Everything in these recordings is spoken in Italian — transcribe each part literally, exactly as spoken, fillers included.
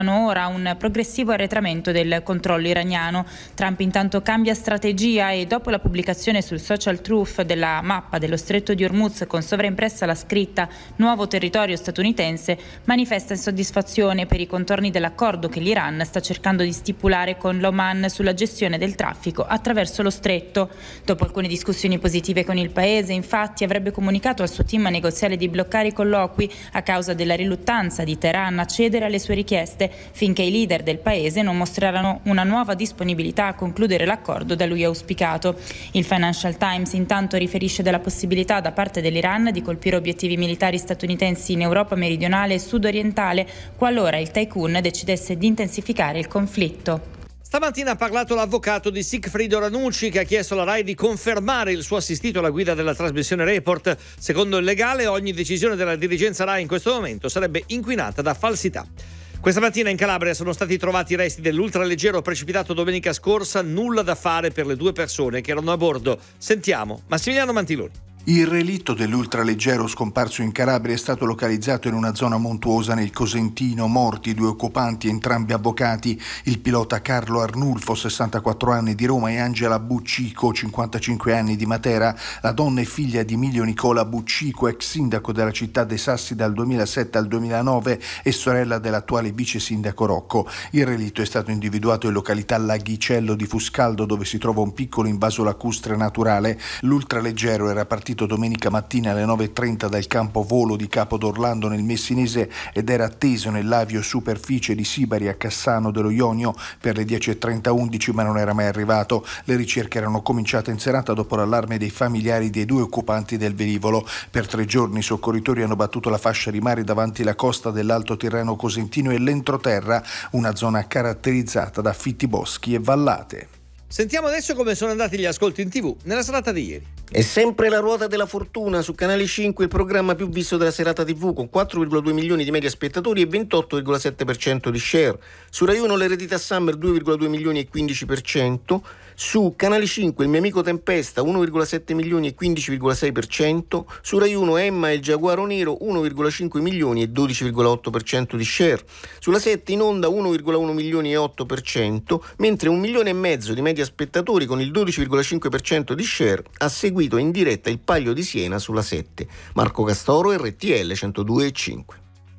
ora un progressivo arretramento del controllo iraniano. Trump intanto cambia strategia e dopo la pubblicazione sul social Truth della mappa dello stretto di Hormuz con sovraimpressa la scritta nuovo territorio statunitense, manifesta insoddisfazione per i contorni dell'accordo che l'Iran sta cercando di stipulare con l'Oman sulla gestione del traffico attraverso lo stretto. Dopo alcune discussioni positive con il paese, infatti, avrebbe comunicato al suo team negoziale di bloccare i colloqui a causa della riluttanza di Teheran a cedere alle sue richieste finché i leader del paese non mostreranno una nuova disponibilità a concludere l'accordo da lui auspicato. Il Financial Times intanto riferisce della possibilità da parte dell'Iran di colpire obiettivi militari statunitensi in Europa meridionale e sudorientale qualora il tycoon decidesse di intensificare il conflitto. Stamattina ha parlato l'avvocato di Sigfrido Ranucci, che ha chiesto alla RAI di confermare il suo assistito alla guida della trasmissione Report. Secondo il legale, ogni decisione della dirigenza RAI in questo momento sarebbe inquinata da falsità. Questa mattina in Calabria sono stati trovati i resti dell'ultraleggero precipitato domenica scorsa, nulla da fare per le due persone che erano a bordo. Sentiamo Massimiliano Mantiloni. Il relitto dell'ultraleggero scomparso in Calabria è stato localizzato in una zona montuosa nel Cosentino. Morti due occupanti, entrambi avvocati, il pilota Carlo Arnulfo, sessantaquattro anni, di Roma, e Angela Buccico, cinquantacinque anni, di Matera. La donna è figlia di Emilio Nicola Buccico, ex sindaco della città dei Sassi dal duemilasette al duemilanove e sorella dell'attuale vice sindaco Rocco. Il relitto è stato individuato in località Laghicello di Fuscaldo, dove si trova un piccolo invaso lacustre naturale. L'ultraleggero era partito domenica mattina alle nove e trenta dal campo volo di Capo d'Orlando nel Messinese ed era atteso nell'avio superficie di Sibari a Cassano dello Ionio per le dieci e trenta undici, ma non era mai arrivato. Le ricerche erano cominciate in serata dopo l'allarme dei familiari dei due occupanti del velivolo. Per tre giorni i soccorritori hanno battuto la fascia di mare davanti alla costa dell'Alto Tirreno Cosentino e l'entroterra, una zona caratterizzata da fitti boschi e vallate. Sentiamo adesso come sono andati gli ascolti in tivù nella serata di ieri. È sempre La Ruota della Fortuna su Canale cinque, il programma più visto della serata tivù, con quattro virgola due milioni di media spettatori e ventotto virgola sette per cento di share. Su Rai uno l'eredità Summer due virgola due milioni e quindici per cento. Su Canale cinque Il mio amico Tempesta uno virgola sette milioni e quindici virgola sei per cento. Su Rai uno Emma e il giaguaro nero uno virgola cinque milioni e dodici virgola otto per cento di share. Sulla sette in onda uno virgola uno milioni e otto per cento, mentre un milione e mezzo di media spettatori con il dodici virgola cinque per cento di share ha seguito in diretta Il Paglio di Siena sulla sette. Marco Castoro, R T L centodue e cinque.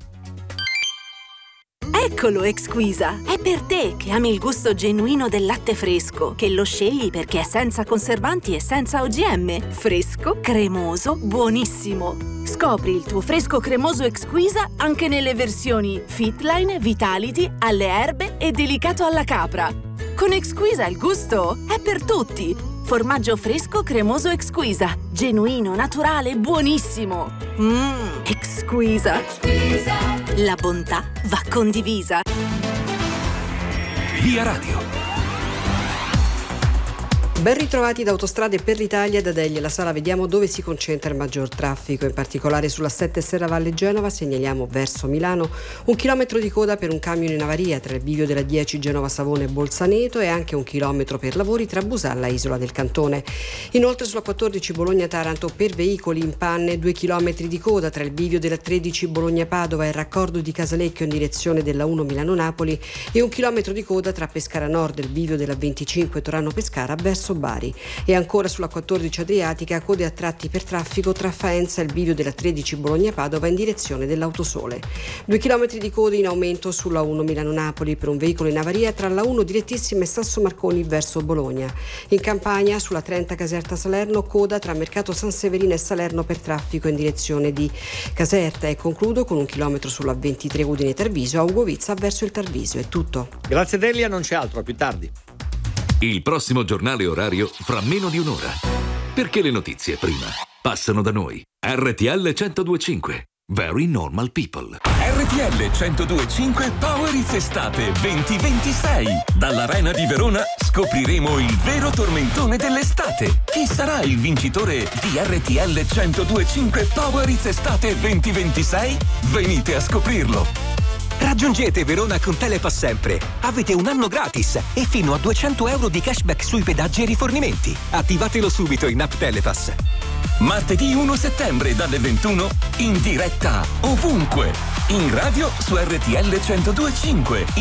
Eccolo Exquisa, è per te che ami il gusto genuino del latte fresco, che lo scegli perché è senza conservanti e senza O G M. Fresco, cremoso, buonissimo. Scopri il tuo fresco cremoso Exquisa anche nelle versioni Fitline, Vitality, alle erbe e delicato alla capra. Con Exquisa il gusto è per tutti. Formaggio fresco cremoso Exquisa, genuino, naturale, buonissimo. Mmm, Exquisa. Exquisa. La bontà va condivisa. Via Radio. Ben ritrovati da Autostrade per l'Italia e da Degli la Sala. Vediamo dove si concentra il maggior traffico, in particolare sulla sette Serravalle Genova. Segnaliamo verso Milano un chilometro di coda per un camion in avaria tra il bivio della dieci Genova Savone e Bolzaneto e anche un chilometro per lavori tra Busalla e Isola del Cantone. Inoltre sulla quattordici Bologna Taranto per veicoli in panne due chilometri di coda tra il bivio della tredici Bologna Padova e il raccordo di Casalecchio in direzione della uno Milano Napoli e un chilometro di coda tra Pescara Nord e il bivio della venticinque Torano Pescara verso Bari. E ancora sulla quattordici Adriatica code a tratti per traffico tra Faenza e il bivio della tredici Bologna Padova in direzione dell'Autosole. Due chilometri di code in aumento sulla uno Milano Napoli per un veicolo in avaria tra la uno direttissima e Sasso Marconi verso Bologna. In Campania sulla trenta Caserta Salerno coda tra Mercato San Severino e Salerno per traffico in direzione di Caserta. E concludo con un chilometro sulla ventitré Udine Tarvisio a Ugovizza verso il Tarvisio. È tutto. Grazie Delia, non c'è altro, a più tardi. Il prossimo giornale orario fra meno di un'ora. Perché le notizie prima passano da noi. R T L centodue e cinque. Very Normal People. R T L centodue e cinque Power It's Estate venti ventisei. Dall'Arena di Verona scopriremo il vero tormentone dell'estate. Chi sarà il vincitore di R T L centodue e cinque Power It's Estate venti ventisei? Venite a scoprirlo. Raggiungete Verona con Telepass Sempre. Avete un anno gratis e fino a duecento euro di cashback sui pedaggi e rifornimenti. Attivatelo subito in app Telepass. Martedì primo settembre dalle ventuno in diretta ovunque. In radio su R T L centodue e cinque.